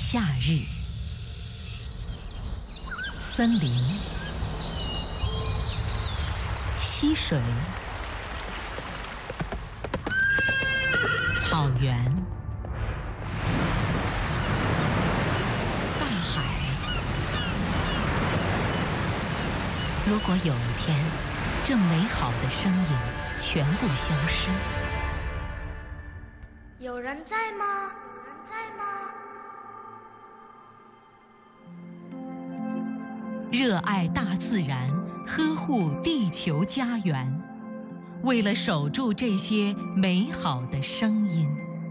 夏日，森林、溪水、草原、大海。如果有一天，这美好的声音全部消失， 有人在吗？有人在吗？ 热爱大自然，呵护地球家园，为了守住这些美好的声音。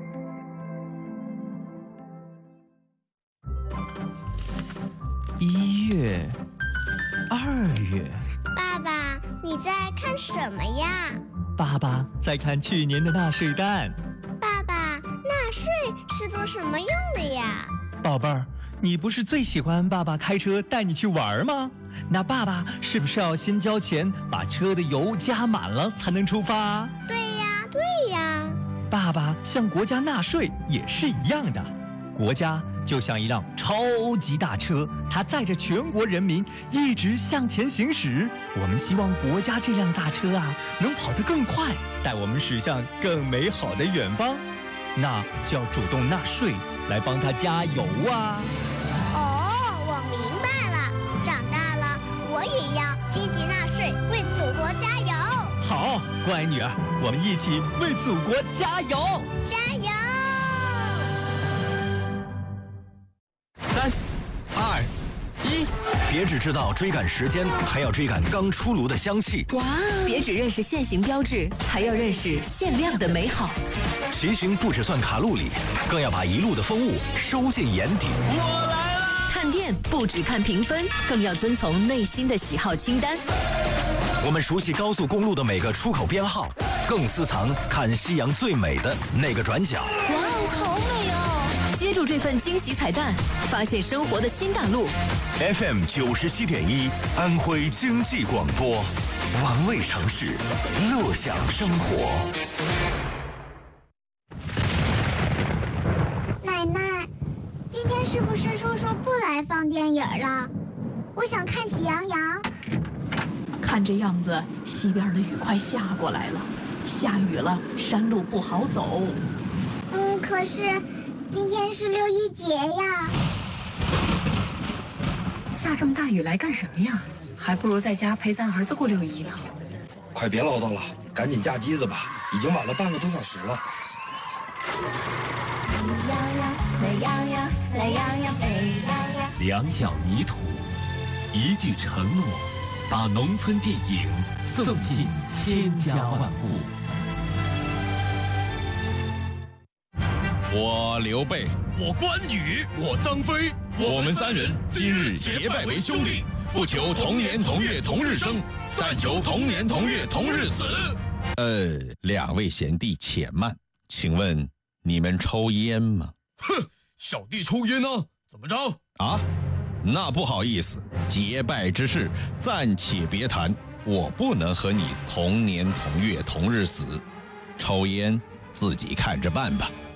1月、2月， 爸爸，你在看什么呀？ 爸爸在看去年的纳税单。 爸爸，纳税是做什么用的呀？ 宝贝儿，你不是最喜欢爸爸开车带你去玩吗？那爸爸是不是要先交钱，把车的油加满了才能出发？ 对呀，对呀。 爸爸向国家纳税也是一样的。国家就像一辆超级大车，它载着全国人民一直向前行驶。我们希望国家这辆大车啊，能跑得更快，带我们驶向更美好的远方。那就要主动纳税，来帮它加油啊！ 哦，我明白了。长大了，我也要积极纳税，为祖国加油。 好，乖女儿，我们一起为祖国加油！ 加油 ！3、2、1，别只知道追赶时间，还要追赶刚出炉的香气。 哇！别只认识现行标志，还要认识限量的美好。 骑行不只算卡路里，更要把一路的风物收进眼底。 我来了！看店不只看评分，更要遵从内心的喜好清单。 我们熟悉高速公路的每个出口编号，更私藏看夕阳最美的那个转角。 哇哦，好美哦！接住这份惊喜彩蛋，发现生活的新大陆。 FM 97.1，安徽经济广播，玩味城市，乐享生活。 奶奶，今天是不是叔叔不来放电影了？我想看《喜羊羊》。 看这样子，西边的雨快下过来了，下雨了，山路不好走。 可是今天是6·1节呀。 下这么大雨来干什么呀？还不如在家陪咱儿子过6·1呢。 快别唠叨了，赶紧架机子吧，已经晚了半个多小时了。 懒洋洋，懒洋洋，美洋洋。 两脚泥土，一句承诺，把农村电影送进千家万户。 我刘备， 我关羽，我张飞， 我们3人今日结拜为兄弟，不求同年同月同日生，但求同年同月同日死。 2位贤弟且慢，请问你们抽烟吗？ 哼，小弟抽烟呢，怎么着？ 啊，那不好意思，结拜之事暂且别谈，我不能和你同年同月同日死，抽烟自己看着办吧。